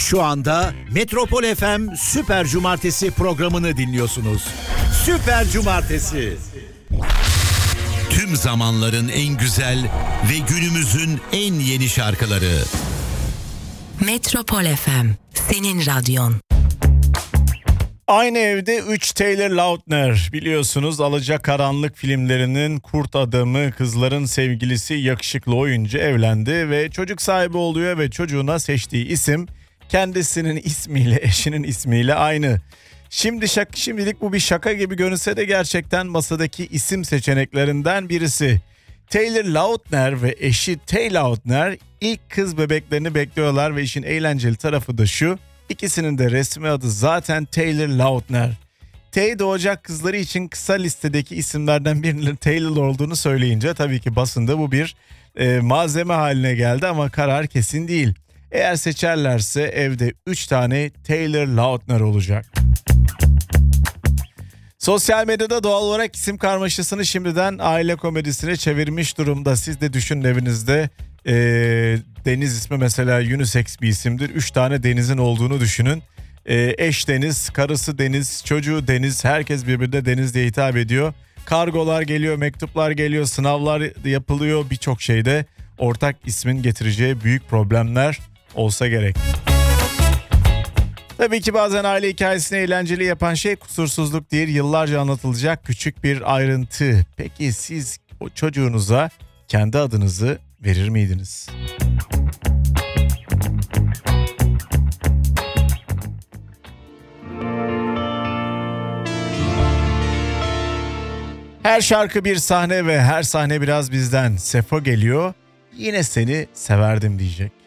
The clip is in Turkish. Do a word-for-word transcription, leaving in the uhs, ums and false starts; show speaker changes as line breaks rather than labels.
Şu anda Metropol F M Süper Cumartesi programını dinliyorsunuz. Süper Cumartesi. Tüm zamanların en güzel ve günümüzün en yeni şarkıları.
Metropol F M, senin radyon.
Aynı evde üç Taylor Lautner, biliyorsunuz Alacakaranlık filmlerinin kurt adamı, kızların sevgilisi, yakışıklı oyuncu evlendi ve çocuk sahibi oluyor ve çocuğuna seçtiği isim kendisinin ismiyle, eşinin ismiyle aynı. Şimdi şak, şimdilik bu bir şaka gibi görünse de gerçekten masadaki isim seçeneklerinden birisi. Taylor Lautner ve eşi Tay Lautner ilk kız bebeklerini bekliyorlar ve işin eğlenceli tarafı da şu: İkisinin de resmi adı zaten Taylor Lautner. Tay doğacak kızları için kısa listedeki isimlerden birinin Taylor olduğunu söyleyince tabii ki basında bu bir e, malzeme haline geldi ama karar kesin değil. Eğer seçerlerse evde üç tane Taylor Lautner olacak. Sosyal medyada doğal olarak isim karmaşasını şimdiden aile komedisine çevirmiş durumda. Siz de düşünün evinizde e, Deniz ismi mesela unisex bir isimdir. Üç tane Deniz'in olduğunu düşünün. E, eş Deniz, karısı Deniz, çocuğu Deniz, herkes birbirine Deniz diye hitap ediyor. Kargolar geliyor, mektuplar geliyor, sınavlar yapılıyor, birçok şeyde ortak ismin getireceği büyük problemler olsa gerek. Tabii ki bazen aile hikayesini eğlenceli yapan şey kusursuzluk değil, yıllarca anlatılacak küçük bir ayrıntı. Peki siz o çocuğunuza kendi adınızı verir miydiniz? Her şarkı bir sahne ve her sahne biraz bizden. Sefo geliyor, yine seni severdim diyecek.